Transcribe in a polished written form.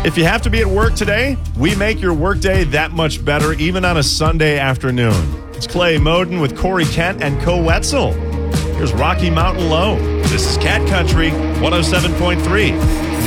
If you have to be at work today, we make your workday that much better, even on a Sunday afternoon. It's Clay Moden with Corey Kent and Co Wetzel. Here's Rocky Mountain Low. This is Cat Country 107.3.